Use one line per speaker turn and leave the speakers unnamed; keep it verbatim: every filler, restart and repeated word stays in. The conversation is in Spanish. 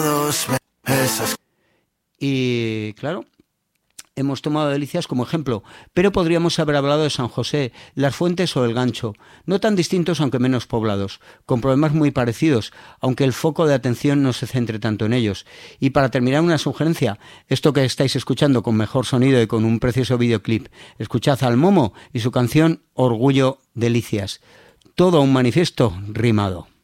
Y claro, hemos tomado Delicias como ejemplo, pero podríamos haber hablado de San José, Las Fuentes o El Gancho, no tan distintos aunque menos poblados, con problemas muy parecidos, aunque el foco de atención no se centre tanto en ellos. Y para terminar, una sugerencia, esto que estáis escuchando con mejor sonido y con un precioso videoclip, escuchad al Momo y su canción Orgullo Delicias, todo un manifiesto rimado.